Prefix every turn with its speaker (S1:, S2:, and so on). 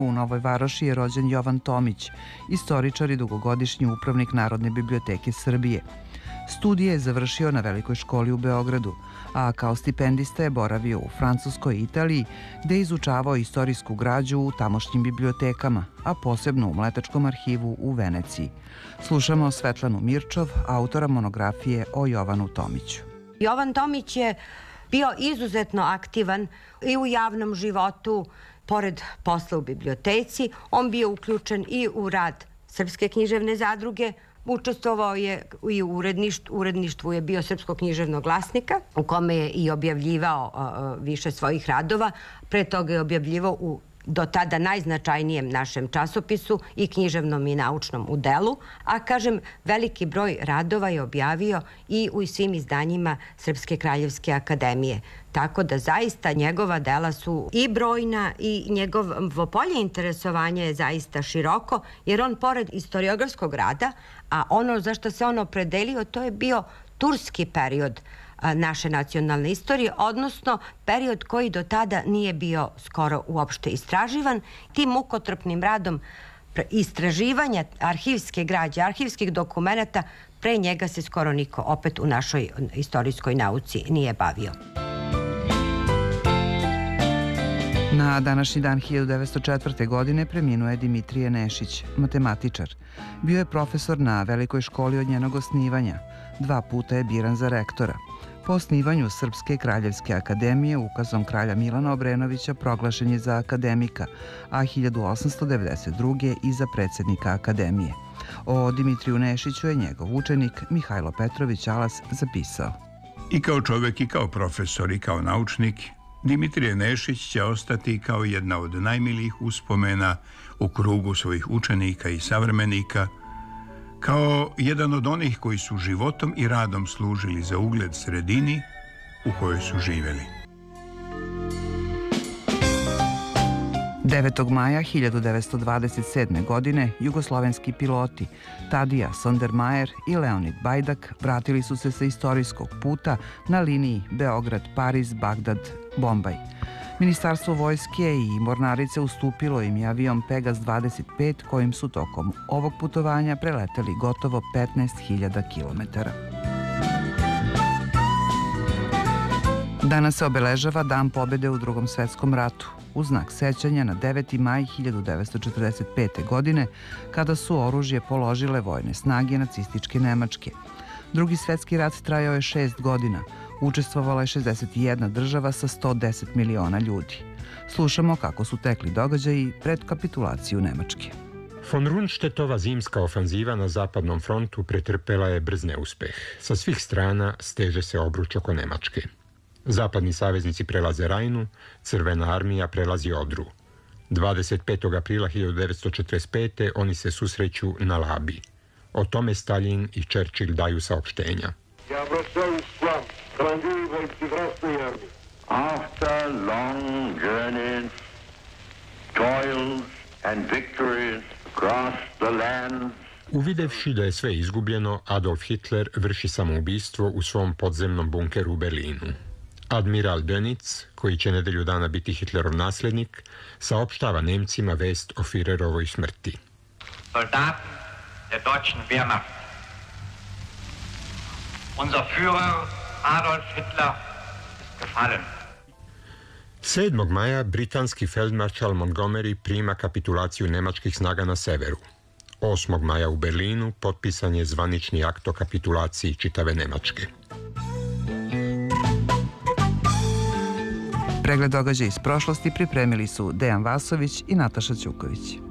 S1: U Novoj Varoši je rođen Jovan Tomić, istoričar i dugogodišnji upravnik Narodne biblioteke Srbije. Studije je završio na Velikoj školi u Beogradu, a kao stipendista je boravio u Francuskoj i Italiji, gde je izučavao istorijsku građu u tamošnjim bibliotekama, a posebno u Mletačkom arhivu u Veneciji. Slušamo Svetlanu Mirčov, autora monografije o Jovanu Tomiću.
S2: Jovan Tomić je bio izuzetno aktivan i u javnom životu. Pored posla u biblioteci, on bio uključen i u rad Srpske književne zadruge, učestvovao je i u uredništvu je bio Srpskog književnog glasnika, u kome je i objavljivao više svojih radova. Pre toga je objavljivao u do tada najznačajnijem našem časopisu i književnom i naučnom udelu, a kažem, veliki broj radova je objavio i u svim izdanjima Srpske kraljevske akademije. Tako da zaista njegova dela su i brojna i njegovo polje interesovanja je zaista široko, jer on pored istoriografskog rada, a ono za što se on opredelio, to je bio turski period naše nacionalne istorije, odnosno period koji do tada nije bio skoro uopšte istraživan. Tim mukotrpnim radom istraživanja arhivske građe, arhivskih dokumenata, pre njega se skoro niko opet u našoj istorijskoj nauci nije bavio.
S1: Na današnji dan 1904. godine preminuo je Dimitrije Nešić, matematičar. Bio je profesor na Velikoj školi od njenog osnivanja. 2 puta je biran za rektora. Po osnivanju Srpske kraljevske akademije ukazom kralja Milana Obrenovića proglašen je za akademika, a 1892. i za predsjednika akademije. O Dimitriju Nešiću je njegov učenik Mihajlo Petrović Alas zapisao.
S3: I kao čovjek, i kao profesor, i kao naučnik, Dimitrije Nešić će ostati kao jedna od najmilijih uspomena u krugu svojih učenika i savremenika, kao jedan od onih koji su životom i radom služili za ugled sredini u kojoj su živjeli.
S1: 9. maja 1927. godine jugoslovenski piloti Tadija Sondermajer i Leonid Bajdak vratili su se sa istorijskog puta na liniji Beograd-Pariz-Bagdad-Bombaj. Ministarstvo vojske i mornarice ustupilo im je avion Pegas 25 kojim su tokom ovog putovanja preleteli gotovo 15.000 kilometara. Danas se obeležava Dan pobede u Drugom svetskom ratu, u znak sećanja na 9. maj 1945. godine, kada su oružje položile vojne snage nacističke Nemačke. Drugi svetski rat trajao je 6 godina. Učestvovala je 61 država sa 110 miliona ljudi. Slušamo kako su tekli događaji pred kapitulaciju Nemačke.
S4: Von Rundstedtova zimska ofanziva na zapadnom frontu pretrpela je brz neuspeh. Sa svih strana steže se obruč oko Nemačke. Zapadni saveznici prelaze Rajnu, Crvena armija prelazi Odru. 25. aprila 1945. oni se susreću na Labi. O tome Stalin i Churchill daju saopštenja.
S5: After long journeys, toils and victories across the land,
S4: Uvidevši da je sve izgubljeno, Adolf Hitler vrši samoubistvo u svom podzemnom bunkeru u Berlinu. Admiral Dönitz, koji će nedelju dana biti Hitlerov naslednik, saopštava Nemcima vest o Führerovoj smrti.
S6: Soldaten der deutschen Wehrmacht. Unser Führer Adolf Hitler ist gefallen.
S4: 7. maja britanski feldmaršal Montgomery prima kapitulaciju nemačkih snaga na severu. 8. maja u Berlinu potpisan je zvanični akt o kapitulaciji čitave Nemačke.
S1: Pregled događaja iz prošlosti pripremili su Dejan Vasović i Nataša Ćuković.